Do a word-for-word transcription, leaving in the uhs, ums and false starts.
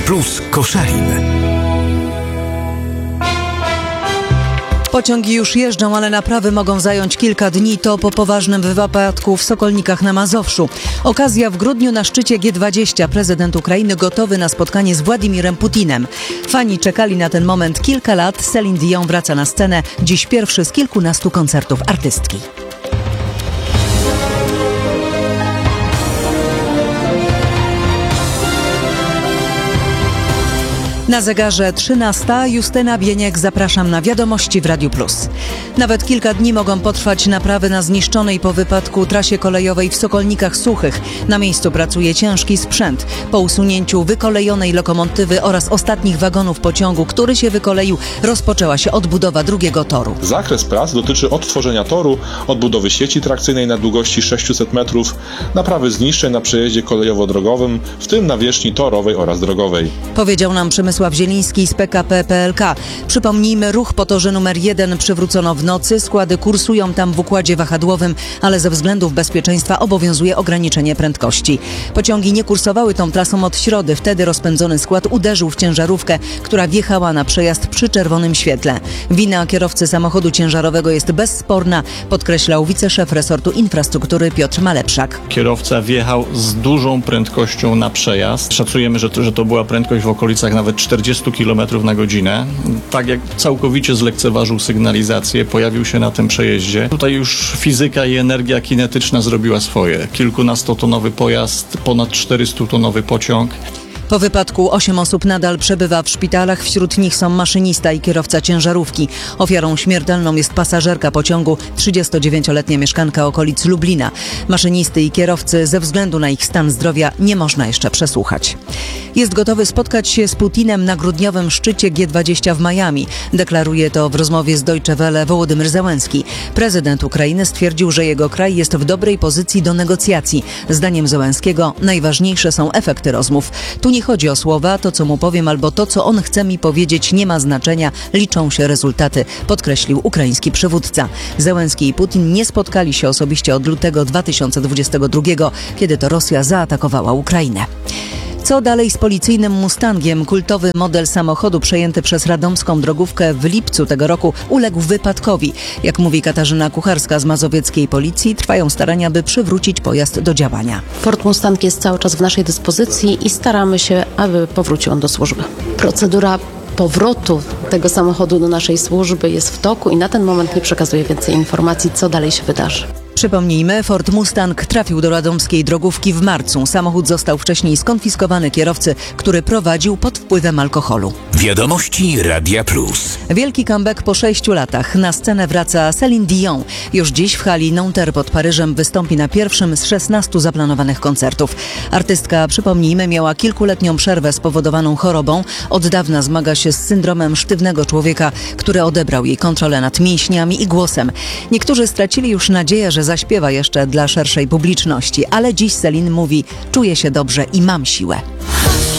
Plus Koszalin. Pociągi już jeżdżą, ale naprawy mogą zająć kilka dni. To po poważnym wypadku w Sokolnikach na Mazowszu. Okazja w grudniu na szczycie G dwadzieścia. Prezydent Ukrainy gotowy na spotkanie z Władimirem Putinem. Fani czekali na ten moment kilka lat. Celine Dion wraca na scenę. Dziś pierwszy z kilkunastu koncertów artystki. Na zegarze trzynasta. Justyna Bieniek, zapraszam na wiadomości w Radiu Plus. Nawet kilka dni mogą potrwać naprawy na zniszczonej po wypadku trasie kolejowej w Sokolnikach Suchych. Na miejscu pracuje ciężki sprzęt. Po usunięciu wykolejonej lokomotywy oraz ostatnich wagonów pociągu, który się wykoleił, rozpoczęła się odbudowa drugiego toru. Zakres prac dotyczy odtworzenia toru, odbudowy sieci trakcyjnej na długości sześćset metrów, naprawy zniszczeń na przejeździe kolejowo-drogowym, w tym nawierzchni torowej oraz drogowej. Powiedział nam Przemysław Zieliński z P K P P L K. Przypomnijmy, ruch po torze numer jeden przywrócono w nocy. Składy kursują tam w układzie wahadłowym, ale ze względów bezpieczeństwa obowiązuje ograniczenie prędkości. Pociągi nie kursowały tą trasą od środy. Wtedy rozpędzony skład uderzył w ciężarówkę, która wjechała na przejazd przy czerwonym świetle. Wina kierowcy samochodu ciężarowego jest bezsporna, podkreślał wiceszef resortu infrastruktury Piotr Malepszak. Kierowca wjechał z dużą prędkością na przejazd. Szacujemy, że to, że to była prędkość w okolicach nawet czterdzieści kilometrów na godzinę. Tak jak całkowicie zlekceważył sygnalizację, pojawił się na tym przejeździe. Tutaj już fizyka i energia kinetyczna zrobiła swoje. Kilkunastotonowy pojazd, ponad czterystutonowy pociąg. Po wypadku osiem osób nadal przebywa w szpitalach. Wśród nich są maszynista i kierowca ciężarówki. Ofiarą śmiertelną jest pasażerka pociągu, trzydziestodziewięcioletnia mieszkanka okolic Lublina. Maszynisty i kierowcy ze względu na ich stan zdrowia nie można jeszcze przesłuchać. Jest gotowy spotkać się z Putinem na grudniowym szczycie G dwadzieścia w Miami. Deklaruje to w rozmowie z Deutsche Welle Wołodymyr Zełenski. Prezydent Ukrainy stwierdził, że jego kraj jest w dobrej pozycji do negocjacji. Zdaniem Zełenskiego najważniejsze są efekty rozmów. Tu nie chodzi o słowa, to co mu powiem albo to co on chce mi powiedzieć nie ma znaczenia, liczą się rezultaty, podkreślił ukraiński przywódca. Zełenski i Putin nie spotkali się osobiście od lutego dwa tysiące dwudziestego drugiego, kiedy to Rosja zaatakowała Ukrainę. Co dalej z policyjnym Mustangiem? Kultowy model samochodu przejęty przez radomską drogówkę w lipcu tego roku uległ wypadkowi. Jak mówi Katarzyna Kucharska z mazowieckiej policji, trwają starania, by przywrócić pojazd do działania. Ford Mustang jest cały czas w naszej dyspozycji i staramy się, aby powrócił on do służby. Procedura powrotu tego samochodu do naszej służby jest w toku i na ten moment nie przekazuję więcej informacji, co dalej się wydarzy. Przypomnijmy, Ford Mustang trafił do radomskiej drogówki w marcu. Samochód został wcześniej skonfiskowany kierowcy, który prowadził pod wpływem alkoholu. Wiadomości Radia Plus. Wielki comeback po sześciu latach. Na scenę wraca Celine Dion. Już dziś w hali Nanterre pod Paryżem wystąpi na pierwszym z szesnastu zaplanowanych koncertów. Artystka, przypomnijmy, miała kilkuletnią przerwę spowodowaną chorobą. Od dawna zmaga się z syndromem sztywnego człowieka, który odebrał jej kontrolę nad mięśniami i głosem. Niektórzy stracili już nadzieję, że zaśpiewa jeszcze dla szerszej publiczności, ale dziś Celine mówi: czuję się dobrze i mam siłę.